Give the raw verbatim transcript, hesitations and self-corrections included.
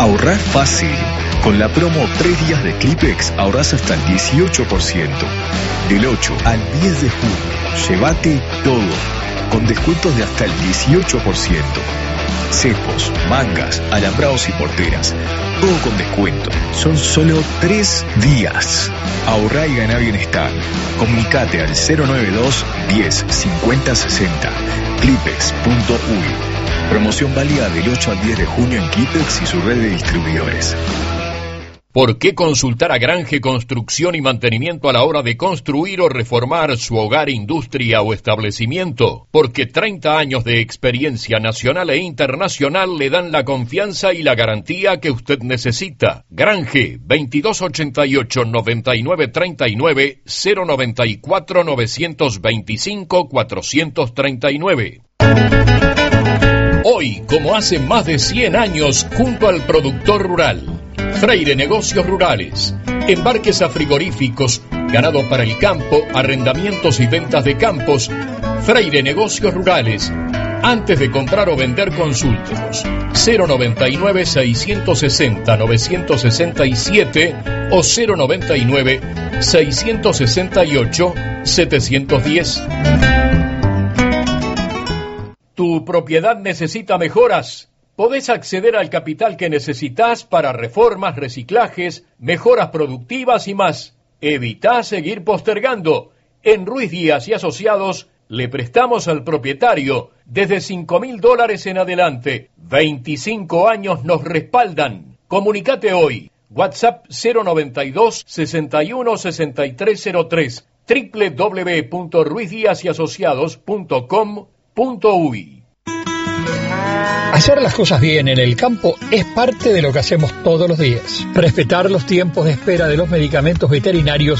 Ahorrar fácil. Con la promo tres días de Clipex ahorrás hasta el dieciocho por ciento. Del ocho al diez de junio, llévate todo, con descuentos de hasta el dieciocho por ciento. Cepos, mangas, alambrados y porteras, todo con descuento. Son solo tres días. Ahorrá y ganá bienestar. Comunicate al cero nueve dos, diez, cincuenta, sesenta. Clipex punto uy. Promoción válida del ocho al diez de junio en Clipex y su red de distribuidores. ¿Por qué consultar a Grange Construcción y Mantenimiento a la hora de construir o reformar su hogar, industria o establecimiento? Porque treinta años de experiencia nacional e internacional le dan la confianza y la garantía que usted necesita. Grange, veintidós ochenta y ocho, noventa y nueve treinta y nueve, cero noventa y cuatro, novecientos veinticinco, cuatrocientos treinta y nueve. Hoy, como hace más de cien años, junto al productor rural. Freire Negocios Rurales, embarques a frigoríficos, ganado para el campo, arrendamientos y ventas de campos. Freire Negocios Rurales. Antes de comprar o vender, consúltenos. cero noventa y nueve, seiscientos sesenta, novecientos sesenta y siete o cero noventa y nueve, seiscientos sesenta y ocho, setecientos diez. ¿Tu propiedad necesita mejoras? Podés acceder al capital que necesitas para reformas, reciclajes, mejoras productivas y más. Evitá seguir postergando. En Ruiz Díaz y Asociados le prestamos al propietario desde cinco mil dólares en adelante. veinticinco años nos respaldan. Comunicate hoy. WhatsApp cero noventa y dos, sesenta y uno, sesenta y tres cero tres, doble u doble u doble u punto ruiz díaz y asociados punto com punto uy. Hacer las cosas bien en el campo es parte de lo que hacemos todos los días. Respetar los tiempos de espera de los medicamentos veterinarios